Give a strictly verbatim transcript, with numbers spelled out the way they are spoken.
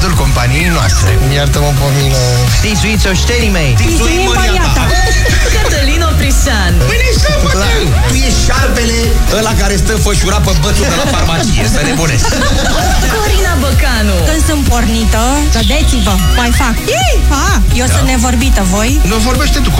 codul companiei noastre. Iartă-mă pe mine. Tizuiți oștenii mei. Tizuim pariata. Cătălin Oprișan. Păi tu ești șarpele ăla care stă fășurat pe bățul de la farmacie. Să nebunesc. Corina Băcanu. Când sunt pornită, vedeți-vă, mai fac. Ii, ha, eu da. sunt nevorbită, voi? Nu vorbește tu,